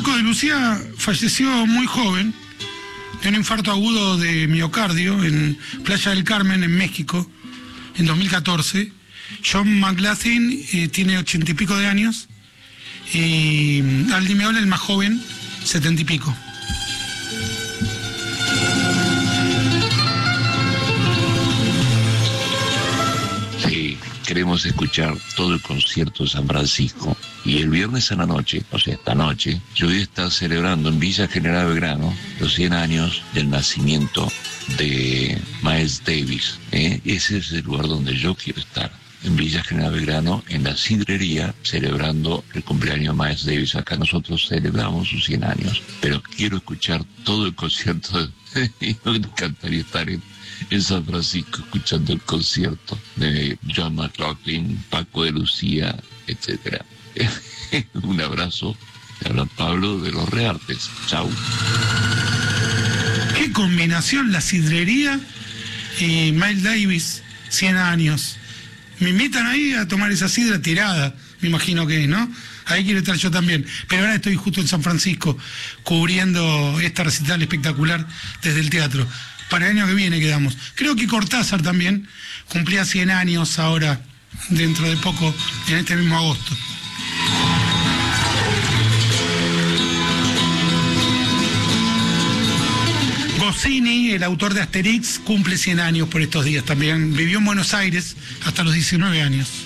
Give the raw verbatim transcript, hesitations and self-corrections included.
Paco de Lucía falleció muy joven de un infarto agudo de miocardio en Playa del Carmen, en México, en dos mil catorce. John McLaughlin eh, tiene ochenta y pico de años y Aldi Meola, el más joven, setenta y pico. Sí, queremos escuchar todo el concierto de San Francisco. Y el viernes a la noche, o sea, esta noche, yo voy a estar celebrando en Villa General Belgrano los cien años del nacimiento de Miles Davis. ¿eh? Ese es el lugar donde yo quiero estar, en Villa General Belgrano, en la sidrería, celebrando el cumpleaños de Miles Davis. Acá nosotros celebramos sus cien años, pero quiero escuchar todo el concierto. Y me encantaría estar en, en San Francisco escuchando el concierto de John McLaughlin, Paco de Lucía, etcétera. Un abrazo, te habla Pablo de los Reartes. Chau. Qué combinación, la sidrería y Miles Davis, cien años. Me invitan ahí a tomar esa sidra tirada, me imagino que, ¿no? Ahí quiero estar yo también. Pero ahora estoy justo en San Francisco, cubriendo esta recital espectacular desde el teatro. Para el año que viene quedamos. Creo que Cortázar también cumplía cien años ahora, dentro de poco, en este mismo agosto. Goscinny, el autor de Asterix, cumple cien años por estos días también. Vivió en Buenos Aires hasta los diecinueve años.